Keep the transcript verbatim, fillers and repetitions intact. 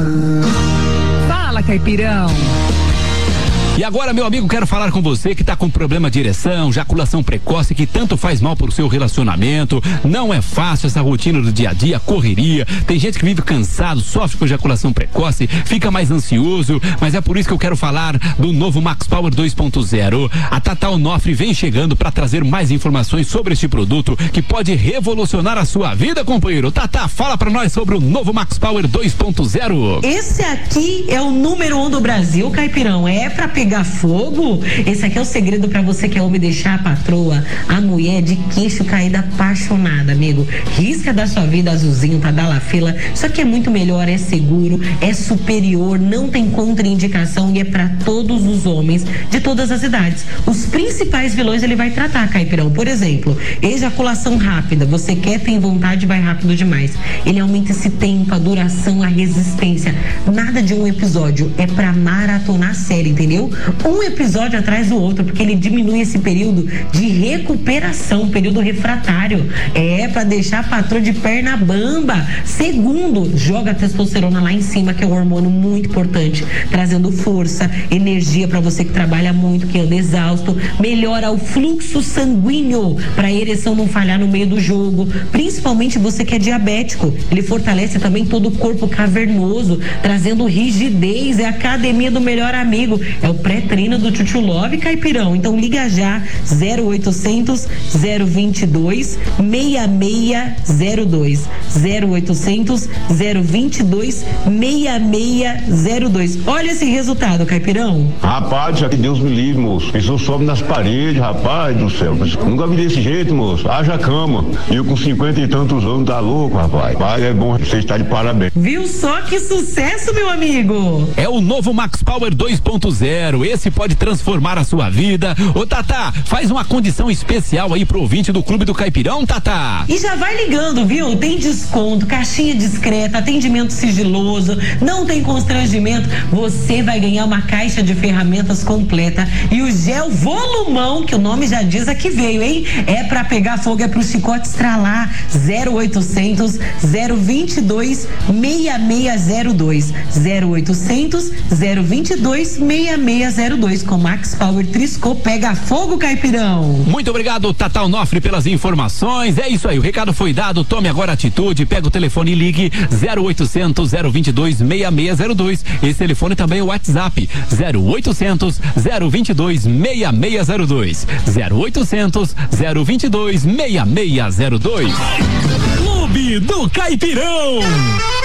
Fala, Caipirão. E agora, meu amigo, quero falar com você que tá com problema de ereção, jaculação precoce, que tanto faz mal pro seu relacionamento. Não é fácil essa rotina do dia a dia, correria. Tem gente que vive cansado, sofre com ejaculação precoce, fica mais ansioso, mas é por isso que eu quero falar do novo Max Power dois ponto zero. A Tata Onofre vem chegando para trazer mais informações sobre este produto que pode revolucionar a sua vida, companheiro. Tata, fala para nós sobre o novo Max Power dois ponto zero. Esse aqui é o número um do Brasil, Caipirão. É pra pegar fogo? Esse aqui é o segredo pra você que é homem deixar a patroa, a mulher de queixo caído apaixonada, amigo. Risca da sua vida azulzinho, tá da la fila. Isso aqui é muito melhor, é seguro, é superior, não tem contraindicação e é pra todos os homens de todas as idades. Os principais vilões ele vai tratar, Caipirão. Por exemplo, ejaculação rápida. Você quer, tem vontade, vai rápido demais. Ele aumenta esse tempo, a duração, a resistência. Nada de um episódio, é pra maratonar a série, entendeu? Um episódio atrás do outro, porque ele diminui esse período de recuperação, período refratário. É pra deixar a patroa de perna bamba. Segundo, joga a testosterona lá em cima, que é um hormônio muito importante, trazendo força, energia pra você que trabalha muito, que anda exausto. Melhora o fluxo sanguíneo pra a ereção não falhar no meio do jogo, principalmente você que é diabético. Ele fortalece também todo o corpo cavernoso, trazendo rigidez. É a academia do melhor amigo, é o pré-treino do Chuchu Love, Caipirão. Então liga já, zero oitocentos, zero vinte e dois, seis seis zero dois, zero oitocentos, zero vinte e dois, seis seis zero dois. Olha esse resultado, Caipirão. Rapaz, já que Deus me livre, moço. Pessoa sobe nas paredes, rapaz do céu. Nunca vi desse jeito, moço. Haja cama. E eu com cinquenta e tantos anos, tá louco, rapaz. Pai, é bom você estar de parabéns. Viu só que sucesso, meu amigo? É o novo Max Power dois ponto zero. Esse pode transformar a sua vida. Ô, Tata, faz uma condição especial aí pro ouvinte do Clube do Caipirão, Tata. E já vai ligando, viu? Tem desconto, caixinha discreta, atendimento sigiloso, não tem constrangimento. Você vai ganhar uma caixa de ferramentas completa e o gel volumão, que o nome já diz, aqui veio, hein? É pra pegar fogo, é pro chicote estralar. zero oitocentos, zero vinte e dois, seis seis zero dois, zero oitocentos, zero vinte e dois, seis seis zero dois. Com Max Power Trisco, pega fogo, Caipirão. Muito obrigado, Tata Onofre, pelas informações. É isso aí, o recado foi dado. Tome agora atitude, pega o telefone e ligue zero oitocentos, zero vinte e dois, seis seis zero dois. Esse telefone também é o WhatsApp, zero oitocentos, zero vinte e dois, seis seis zero dois, zero oitocentos, zero vinte e dois, seis seis zero dois. Clube do Caipirão.